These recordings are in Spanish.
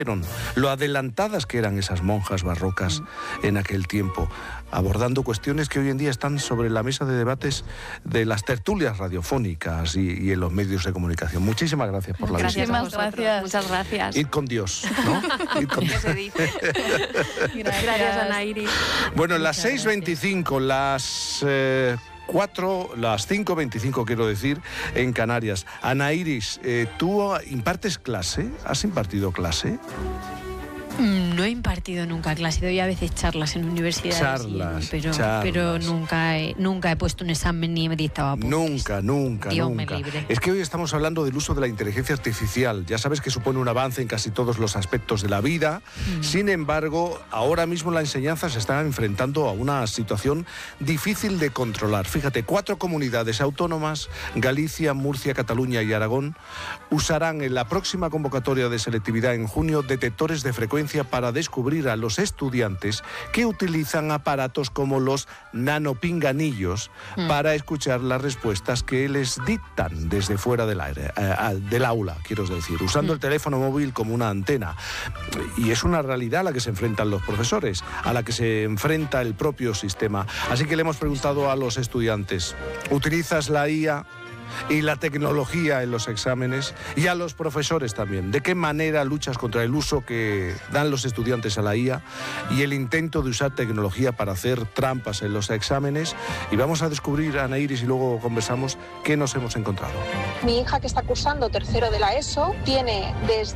lo adelantadas que eran esas monjas barrocas en aquel tiempo, abordando cuestiones que hoy en día están sobre la mesa de debates de las tertulias radiofónicas y en los medios de comunicación. Muchísimas gracias por la visita. Gracias. Muchas gracias. Id con Dios, ¿no? Id con Dios. Se dice. Gracias, Anairis. Bueno, las 6:25, las 5:25 quiero decir, en Canarias. Anairis, ¿tú impartes clase? ¿Has impartido clase? No he impartido nunca clase, doy a veces charlas en universidades. Pero nunca he puesto un examen ni he dictado apuntes. Nunca. Es que hoy estamos hablando del uso de la inteligencia artificial. Ya sabes que supone un avance en casi todos los aspectos de la vida. Sin embargo, ahora mismo la enseñanza se está enfrentando a una situación difícil de controlar. Fíjate, 4 comunidades autónomas, Galicia, Murcia, Cataluña y Aragón, usarán en la próxima convocatoria de selectividad en junio detectores de frecuencia para descubrir a los estudiantes que utilizan aparatos como los nanopinganillos para escuchar las respuestas que les dictan desde fuera del aula, quiero decir, usando el teléfono móvil como una antena. Y es una realidad a la que se enfrentan los profesores, a la que se enfrenta el propio sistema. Así que le hemos preguntado a los estudiantes, ¿utilizas la IA y la tecnología en los exámenes? Y a los profesores también, ¿de qué manera luchas contra el uso que dan los estudiantes a la IA y el intento de usar tecnología para hacer trampas en los exámenes? Y vamos a descubrir, Anairis, y luego conversamos, qué nos hemos encontrado. Mi hija, que está cursando tercero de la ESO, tiene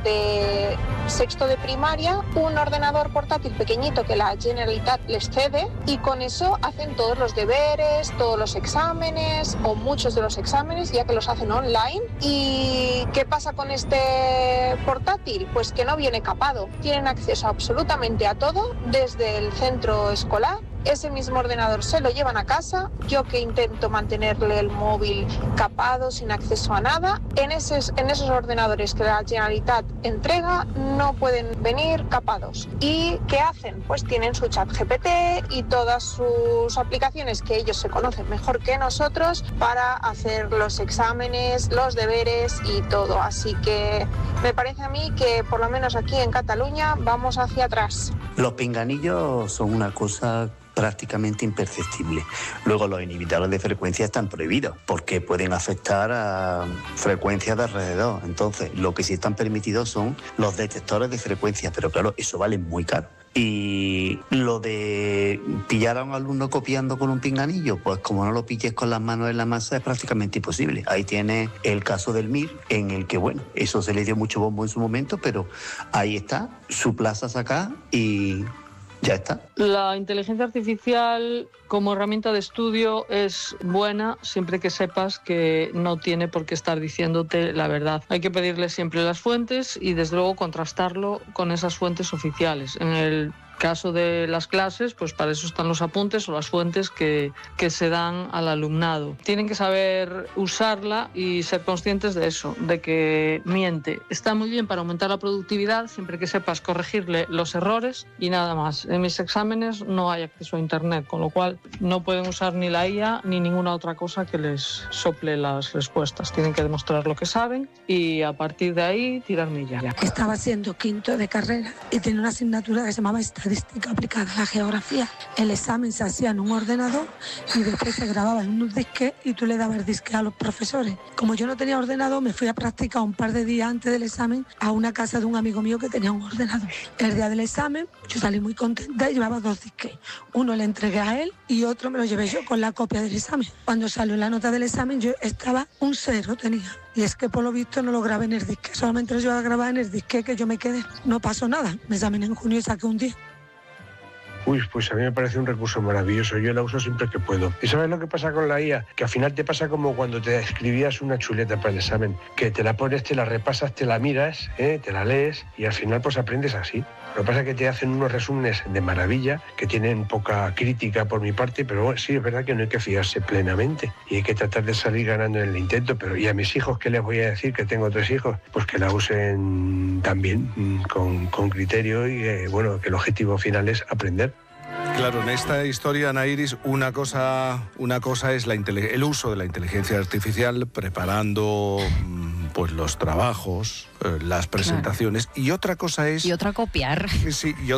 desde sexto de primaria un ordenador portátil pequeñito que la Generalitat les cede, y con eso hacen todos los deberes, todos los exámenes, o muchos de los exámenes, ya que los hacen online. ¿Y qué pasa con este portátil? Pues que no viene capado. Tienen acceso absolutamente a todo desde el centro escolar. Ese mismo ordenador se lo llevan a casa. Yo, que intento mantenerle el móvil capado, sin acceso a nada, en esos ordenadores que la Generalitat entrega no pueden venir capados. ¿Y qué hacen? Pues tienen su ChatGPT y todas sus aplicaciones que ellos se conocen mejor que nosotros para hacer los exámenes, los deberes y todo. Así que me parece a mí que por lo menos aquí en Cataluña vamos hacia atrás. Los pinganillos son una cosa prácticamente imperceptible. Luego, los inhibidores de frecuencia están prohibidos porque pueden afectar a frecuencias de alrededor. Entonces, lo que sí están permitidos son los detectores de frecuencia, pero claro, eso vale muy caro. Y lo de pillar a un alumno copiando con un pinganillo, pues como no lo pilles con las manos en la masa, es prácticamente imposible. Ahí tiene el caso del MIR, en el que, bueno, eso se le dio mucho bombo en su momento, pero ahí está, su plaza sacada y ya está. La inteligencia artificial como herramienta de estudio es buena siempre que sepas que no tiene por qué estar diciéndote la verdad. Hay que pedirle siempre las fuentes y desde luego contrastarlo con esas fuentes oficiales. En el caso de las clases, pues para eso están los apuntes o las fuentes que se dan al alumnado. Tienen que saber usarla y ser conscientes de eso, de que miente. Está muy bien para aumentar la productividad, siempre que sepas corregirle los errores y nada más. En mis exámenes no hay acceso a internet, con lo cual no pueden usar ni la IA ni ninguna otra cosa que les sople las respuestas. Tienen que demostrar lo que saben y a partir de ahí tirar millas. Estaba haciendo quinto de carrera y tenía una asignatura que se llamaba Estadística aplicada a la geografía. El examen se hacía en un ordenador y después se grababa en unos disques y tú le dabas el disque a los profesores. Como yo no tenía ordenador, me fui a practicar un par de días antes del examen a una casa de un amigo mío que tenía un ordenador. El día del examen yo salí muy contenta y llevaba 2 disques. Uno le entregué a él y otro me lo llevé yo con la copia del examen. Cuando salió la nota del examen yo estaba un 0 tenía. Y es que por lo visto no lo grabé en el disque, solamente lo llevaba a grabar en el disque que yo me quedé. No pasó nada, me examiné en junio y saqué un 10. Uy, pues a mí me parece un recurso maravilloso, yo la uso siempre que puedo. ¿Y sabes lo que pasa con la IA? Que al final te pasa como cuando te escribías una chuleta para el examen, que te la pones, te la repasas, te la miras, te la lees y al final pues aprendes así. Lo que pasa es que te hacen unos resúmenes de maravilla, que tienen poca crítica por mi parte, pero bueno, sí, es verdad que no hay que fiarse plenamente y hay que tratar de salir ganando en el intento. Pero y a mis hijos, ¿qué les voy a decir? Que tengo 3 hijos, pues que la usen también con criterio y bueno, que el objetivo final es aprender. Claro, en esta historia, Anairis, una cosa es el uso de la inteligencia artificial preparando pues los trabajos, las presentaciones. Claro. Y otra cosa es... Y otra copiar. Sí, y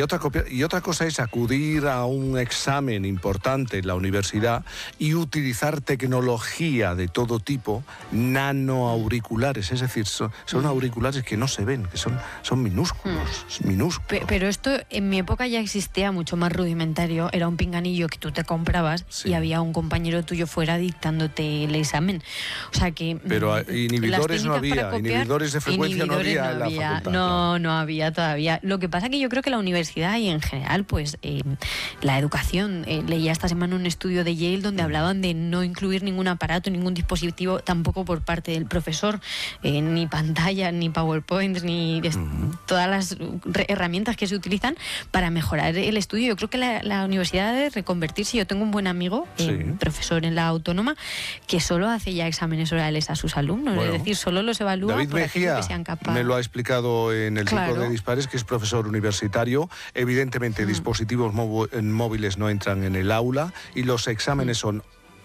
otra cosa es acudir a un examen importante en la universidad y utilizar tecnología de todo tipo, nanoauriculares, es decir, son auriculares que no se ven, que son minúsculos. Pero esto en mi época ya existía mucho más rudimentario, era un pinganillo que tú te comprabas y había un compañero tuyo fuera dictándote el examen. O sea que... Pero inhibidores no había, inhibidores de frecuencia no había en la facultad. No había todavía. Lo que pasa que yo creo que la universidad y en general, pues la educación, leía esta semana un estudio de Yale donde hablaban de no incluir ningún aparato, ningún dispositivo, tampoco por parte del profesor, ni pantalla, ni PowerPoint, ni todas las herramientas que se utilizan para mejorar el estudio. Yo creo que la universidad debe reconvertirse. Yo tengo un buen amigo, profesor en la Autónoma, que solo hace ya exámenes orales a sus alumnos, es decir, solo los evalúa David por Mejía que sean capaces. Me lo ha explicado en el Ciclo de Dispares, que es profesor universitario. Evidentemente dispositivos móviles no entran en el aula y los exámenes son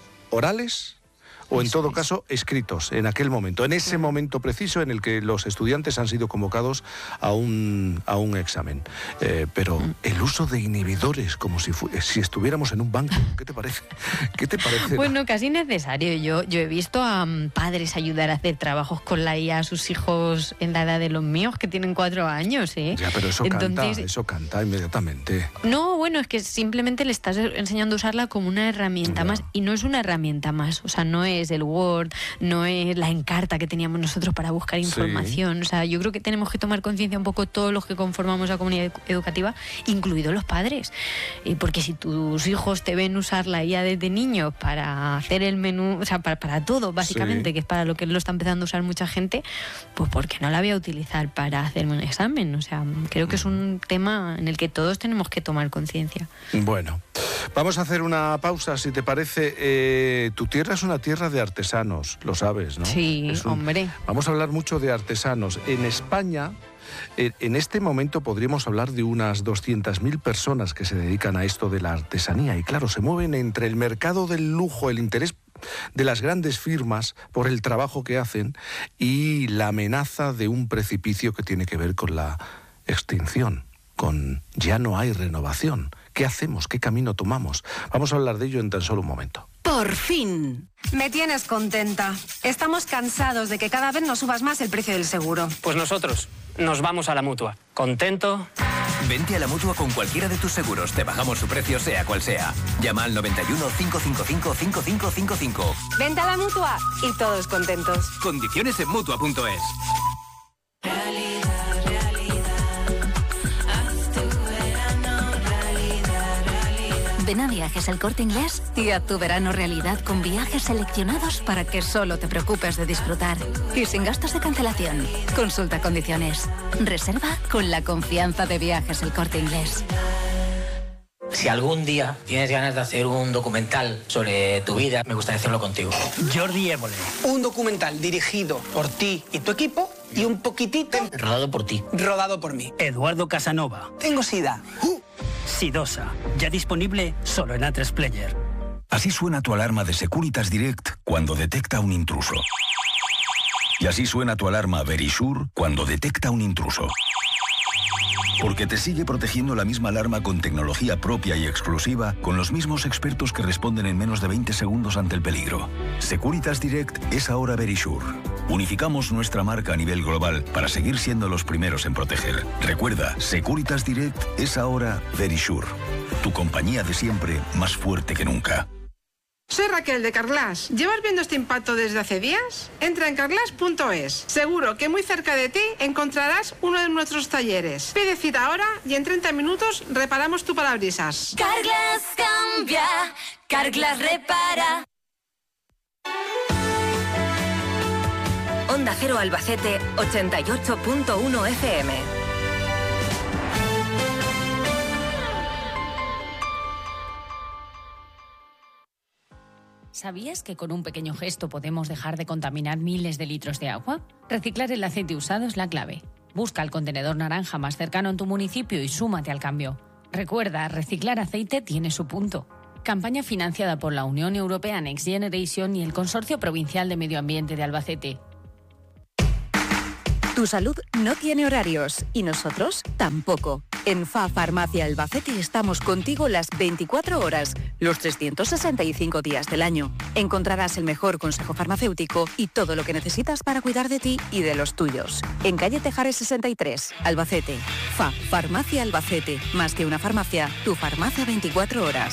orales o en todo caso escritos en aquel momento, en ese momento preciso en el que los estudiantes han sido convocados a un examen. Pero el uso de inhibidores, como si estuviéramos en un banco, ¿qué te parece? ¿Qué te parece? Bueno, casi necesario. Yo he visto a padres ayudar a hacer trabajos con la IA a sus hijos en la edad de los míos, que tienen 4 años, ¿eh? Ya, pero eso canta inmediatamente. No, bueno, es que simplemente le estás enseñando a usarla como una herramienta más, y no es una herramienta más, o sea, no es el Word, no es la Encarta que teníamos nosotros para buscar información. O sea, yo creo que tenemos que tomar conciencia un poco todos los que conformamos la comunidad educativa, incluidos los padres. Porque si tus hijos te ven usar la IA desde niños para hacer el menú, o sea, para todo, básicamente, que es para lo que lo está empezando a usar mucha gente, pues ¿por qué no la voy a utilizar para hacerme un examen? O sea, creo que es un tema en el que todos tenemos que tomar conciencia. Bueno, vamos a hacer una pausa, si te parece. Tu tierra es una tierra de artesanos, lo sabes, ¿no? Sí, hombre. Vamos a hablar mucho de artesanos. En España, en este momento podríamos hablar de unas 200.000 personas que se dedican a esto de la artesanía. Y claro, se mueven entre el mercado del lujo, el interés de las grandes firmas por el trabajo que hacen y la amenaza de un precipicio que tiene que ver con la extinción, con ya no hay renovación. ¿Qué hacemos? ¿Qué camino tomamos? Vamos a hablar de ello en tan solo un momento. ¡Por fin! Me tienes contenta. Estamos cansados de que cada vez nos subas más el precio del seguro. Pues nosotros nos vamos a la Mutua. ¿Contento? Vente a la Mutua con cualquiera de tus seguros. Te bajamos su precio sea cual sea. Llama al 91 555 5555. Vente a la Mutua y todos contentos. Condiciones en Mutua.es. Ven a Viajes El Corte Inglés y haz tu verano realidad con viajes seleccionados para que solo te preocupes de disfrutar. Y sin gastos de cancelación. Consulta condiciones. Reserva con la confianza de Viajes El Corte Inglés. Si algún día tienes ganas de hacer un documental sobre tu vida, me gustaría hacerlo contigo. Jordi Évole. Un documental dirigido por ti y tu equipo y un poquitito... Rodado por ti. Rodado por mí. Eduardo Casanova. Tengo SIDA. Sidosa. Ya disponible solo en A3 Player. Así suena tu alarma de Securitas Direct cuando detecta un intruso. Y así suena tu alarma Verisure cuando detecta un intruso. Porque te sigue protegiendo la misma alarma con tecnología propia y exclusiva, con los mismos expertos que responden en menos de 20 segundos ante el peligro. Securitas Direct es ahora Verisure. Unificamos nuestra marca a nivel global para seguir siendo los primeros en proteger. Recuerda, Securitas Direct es ahora Verisure. Tu compañía de siempre más fuerte que nunca. Soy Raquel de Carglass. ¿Llevas viendo este impacto desde hace días? Entra en carglass.es. Seguro que muy cerca de ti encontrarás uno de nuestros talleres. Pide cita ahora y en 30 minutos reparamos tu parabrisas. Carglass cambia, Carglass repara. Onda Cero Albacete 88.1 FM. ¿Sabías que con un pequeño gesto podemos dejar de contaminar miles de litros de agua? Reciclar el aceite usado es la clave. Busca el contenedor naranja más cercano en tu municipio y súmate al cambio. Recuerda, reciclar aceite tiene su punto. Campaña financiada por la Unión Europea Next Generation y el Consorcio Provincial de Medio Ambiente de Albacete. Tu salud no tiene horarios y nosotros tampoco. En FA Farmacia Albacete estamos contigo las 24 horas, los 365 días del año. Encontrarás el mejor consejo farmacéutico y todo lo que necesitas para cuidar de ti y de los tuyos. En calle Tejares 63, Albacete. FA Farmacia Albacete. Más que una farmacia, tu farmacia 24 horas.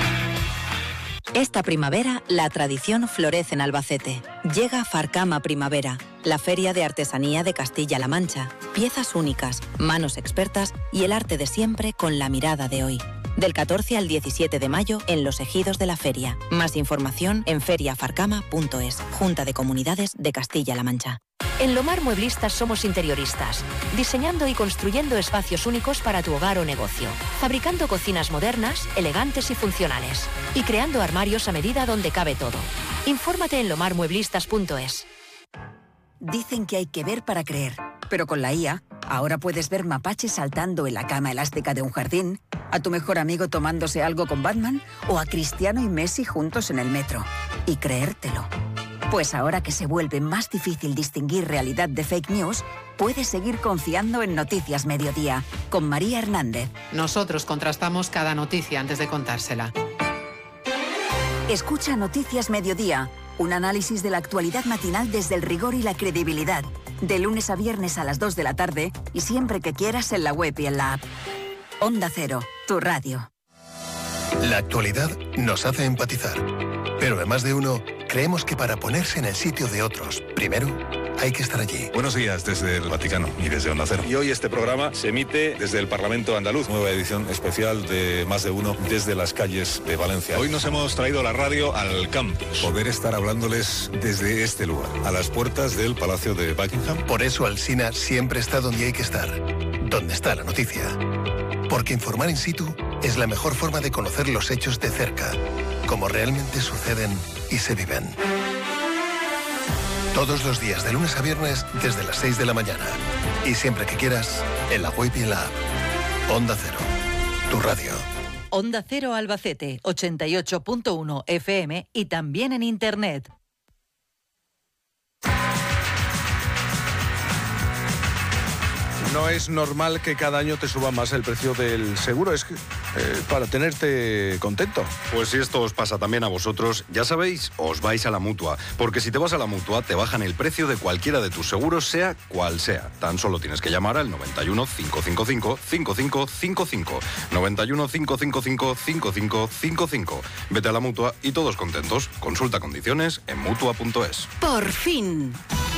Esta primavera, la tradición florece en Albacete. Llega Farcama Primavera, la feria de artesanía de Castilla-La Mancha. Piezas únicas, manos expertas y el arte de siempre con la mirada de hoy. Del 14 al 17 de mayo en los ejidos de la feria. Más información en feriafarcama.es, Junta de Comunidades de Castilla-La Mancha. En Lomar Mueblistas somos interioristas, diseñando y construyendo espacios únicos para tu hogar o negocio, fabricando cocinas modernas, elegantes y funcionales, y creando armarios a medida donde cabe todo. Infórmate en lomarmueblistas.es. Dicen que hay que ver para creer, pero con la IA, ahora puedes ver mapaches saltando en la cama elástica de un jardín, a tu mejor amigo tomándose algo con Batman, o a Cristiano y Messi juntos en el metro, y creértelo. Pues ahora que se vuelve más difícil distinguir realidad de fake news, puedes seguir confiando en Noticias Mediodía, con María Hernández. Nosotros contrastamos cada noticia antes de contársela. Escucha Noticias Mediodía, un análisis de la actualidad matinal desde el rigor y la credibilidad, de lunes a viernes a las 2 de la tarde y siempre que quieras en la web y en la app. Onda Cero, tu radio. La actualidad nos hace empatizar, pero además de uno, creemos que para ponerse en el sitio de otros, primero hay que estar allí. Buenos días desde el Vaticano y desde Onda Cero. Y hoy este programa se emite desde el Parlamento Andaluz. Nueva edición especial de Más de Uno desde las calles de Valencia. Hoy nos hemos traído la radio al campus. Poder estar hablándoles desde este lugar, a las puertas del Palacio de Buckingham. Por eso Alsina siempre está donde hay que estar, donde está la noticia. Porque informar in situ es la mejor forma de conocer los hechos de cerca, como realmente suceden y se viven. Todos los días, de lunes a viernes, desde las 6 de la mañana. Y siempre que quieras, en la web y en la app. Onda Cero, tu radio. Onda Cero Albacete, 88.1 FM y también en Internet. No es normal que cada año te suba más el precio del seguro, es que, para tenerte contento. Pues si esto os pasa también a vosotros, ya sabéis, os vais a la Mutua, porque si te vas a la Mutua te bajan el precio de cualquiera de tus seguros, sea cual sea. Tan solo tienes que llamar al 91 555 5555. 91 555 5555. Vete a la Mutua y todos contentos. Consulta condiciones en Mutua.es. ¡Por fin!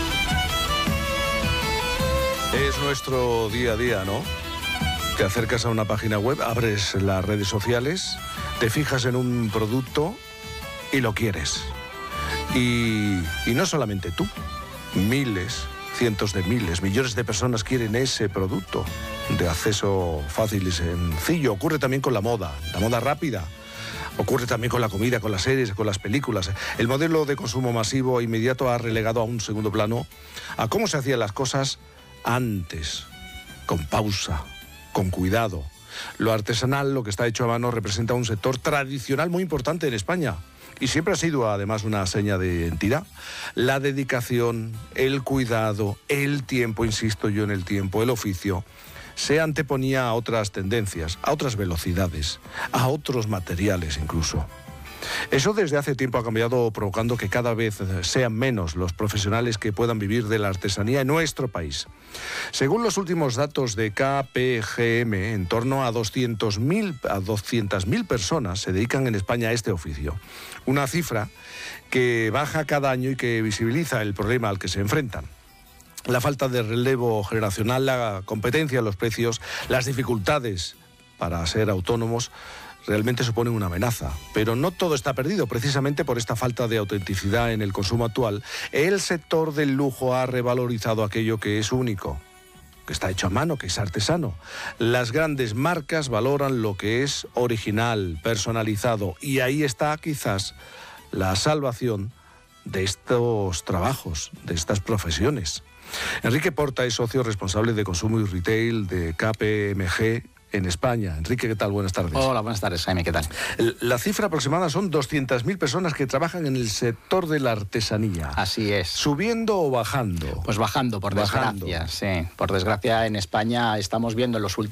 Es nuestro día a día, ¿no? Te acercas a una página web, abres las redes sociales, te fijas en un producto y lo quieres. Y no solamente tú, miles, cientos de miles, millones de personas quieren ese producto de acceso fácil y sencillo. Ocurre también con la moda rápida. Ocurre también con la comida, con las series, con las películas. El modelo de consumo masivo e inmediato ha relegado a un segundo plano a cómo se hacían las cosas antes, con pausa, con cuidado. Lo artesanal, lo que está hecho a mano, representa un sector tradicional muy importante en España y siempre ha sido además una seña de identidad. La dedicación, el cuidado, el tiempo, insisto yo en el tiempo, el oficio, se anteponía a otras tendencias, a otras velocidades, a otros materiales incluso. Eso desde hace tiempo ha cambiado, provocando que cada vez sean menos los profesionales que puedan vivir de la artesanía en nuestro país. Según los últimos datos de KPGM, en torno a 200.000 personas se dedican en España a este oficio. Una cifra que baja cada año y que visibiliza el problema al que se enfrentan. La falta de relevo generacional, la competencia en los precios, las dificultades para ser autónomos, realmente suponen una amenaza. Pero no todo está perdido. Precisamente por esta falta de autenticidad en el consumo actual, el sector del lujo ha revalorizado aquello que es único, que está hecho a mano, que es artesano. Las grandes marcas valoran lo que es original, personalizado, y ahí está quizás la salvación de estos trabajos, de estas profesiones. Enrique Porta es socio responsable de consumo y retail de KPMG, en España. Enrique, ¿qué tal? Buenas tardes. Hola, buenas tardes, Jaime, ¿qué tal? La cifra aproximada son 200.000 personas que trabajan en el sector de la artesanía. Así es. ¿Subiendo o bajando? Pues bajando, por desgracia, sí. Por desgracia, en España estamos viendo en los últimos